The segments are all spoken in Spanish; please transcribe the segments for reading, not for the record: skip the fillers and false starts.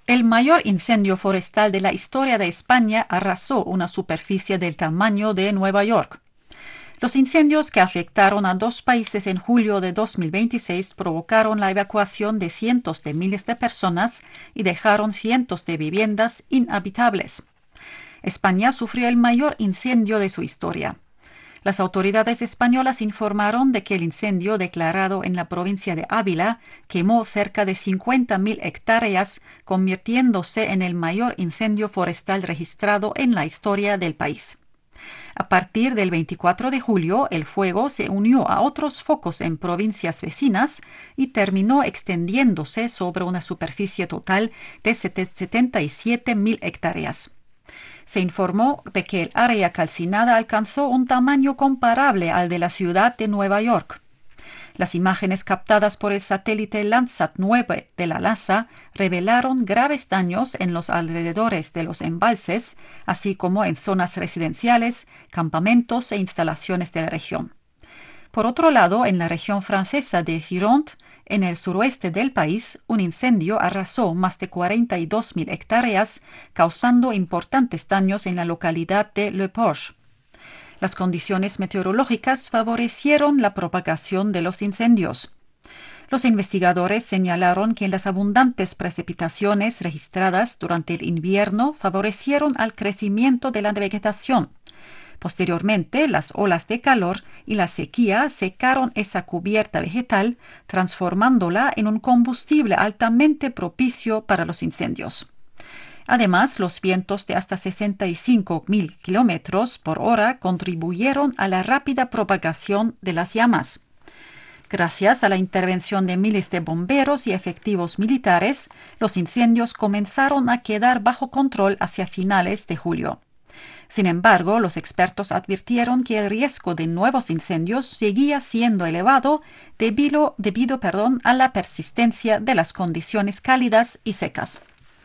El mayor incendio forestal de la historia de España arrasó una superficie del tamaño de Nueva York. Los incendios que afectaron a dos países en julio de 2026 provocaron la evacuación de cientos de miles de personas y dejaron cientos de viviendas inhabitables. España sufrió el mayor incendio de su historia. Las autoridades españolas informaron de que el incendio declarado en la provincia de Ávila quemó cerca de 50.000 hectáreas, convirtiéndose en el mayor incendio forestal registrado en la historia del país. A partir del 24 de julio, el fuego se unió a otros focos en provincias vecinas y terminó extendiéndose sobre una superficie total de 77.000 hectáreas. Se informó de que el área calcinada alcanzó un tamaño comparable al de la ciudad de Nueva York. Las imágenes captadas por el satélite Landsat 9 de la NASA revelaron graves daños en los alrededores de los embalses, así como en zonas residenciales, campamentos e instalaciones de la región. Por otro lado, en la región francesa de Gironde, en el suroeste del país, un incendio arrasó más de 42.000 hectáreas, causando importantes daños en la localidad de Le Porche. Las condiciones meteorológicas favorecieron la propagación de los incendios. Los investigadores señalaron que las abundantes precipitaciones registradas durante el invierno favorecieron al crecimiento de la vegetación. Posteriormente, las olas de calor y la sequía secaron esa cubierta vegetal, transformándola en un combustible altamente propicio para los incendios. Además, los vientos de hasta 65.000 kilómetros por hora contribuyeron a la rápida propagación de las llamas. Gracias a la intervención de miles de bomberos y efectivos militares, los incendios comenzaron a quedar bajo control hacia finales de julio. Sin embargo, los expertos advirtieron que el riesgo de nuevos incendios seguía siendo elevado debido a la persistencia de las condiciones cálidas y secas.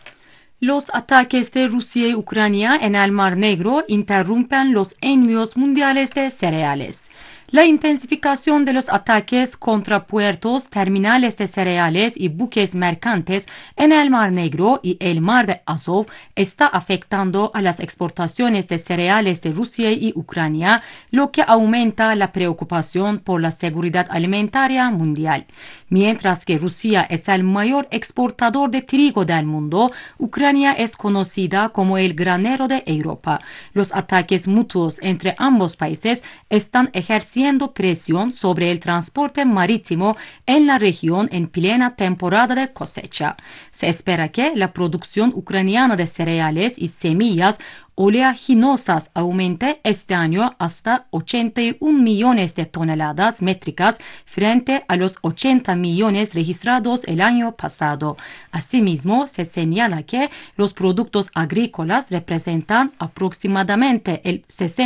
Los ataques de Rusia y Ucrania en el Mar Negro interrumpen los envíos mundiales de cereales. La intensificación de los ataques contra puertos, terminales de cereales y buques mercantes en el Mar Negro y el Mar de Azov está afectando a las exportaciones de cereales de Rusia y Ucrania, lo que aumenta la preocupación por la seguridad alimentaria mundial. Mientras que Rusia es el mayor exportador de trigo del mundo, Ucrania es conocida como el granero de Europa. Los ataques mutuos entre ambos países están ejerciendo presión sobre el transporte marítimo en la región en plena temporada de cosecha. Se espera que la producción ucraniana de cereales y semillas oleaginosas aumente este año hasta 81 millones de toneladas métricas frente a los 80 millones registrados el año pasado. Asimismo, se señala que los productos agrícolas representan aproximadamente el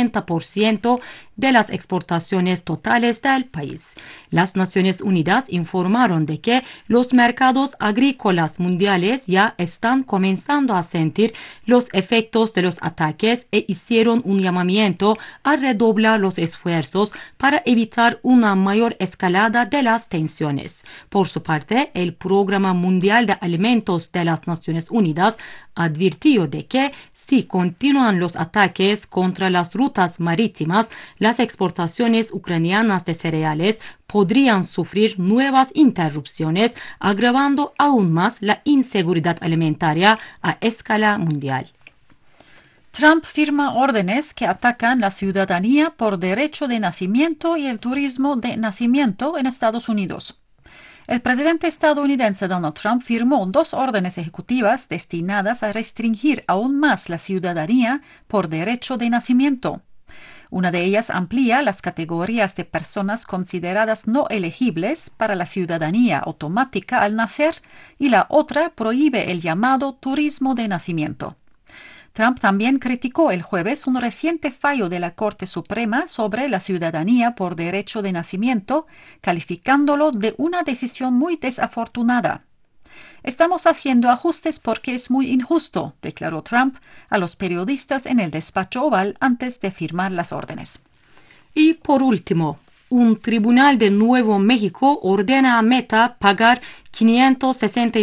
60% de las exportaciones totales del país. Las Naciones Unidas informaron de que los mercados agrícolas mundiales ya están comenzando a sentir los efectos de los ataques e hicieron un llamamiento a redoblar los esfuerzos para evitar una mayor escalada de las tensiones. Por su parte, el Programa Mundial de Alimentos de las Naciones Unidas advirtió de que si continúan los ataques contra las rutas marítimas, las exportaciones ucranianas de cereales podrían sufrir nuevas interrupciones, agravando aún más la inseguridad alimentaria a escala mundial. Trump firma órdenes que atacan la ciudadanía por derecho de nacimiento y el turismo de nacimiento en Estados Unidos. El presidente estadounidense Donald Trump firmó 2 órdenes ejecutivas destinadas a restringir aún más la ciudadanía por derecho de nacimiento. Una de ellas amplía las categorías de personas consideradas no elegibles para la ciudadanía automática al nacer y la otra prohíbe el llamado turismo de nacimiento. Trump también criticó el jueves un reciente fallo de la Corte Suprema sobre la ciudadanía por derecho de nacimiento, calificándolo de una decisión muy desafortunada. Estamos haciendo ajustes porque es muy injusto, declaró Trump a los periodistas en el despacho oval antes de firmar las órdenes. Y por último, un tribunal de Nuevo México ordena a Meta pagar $560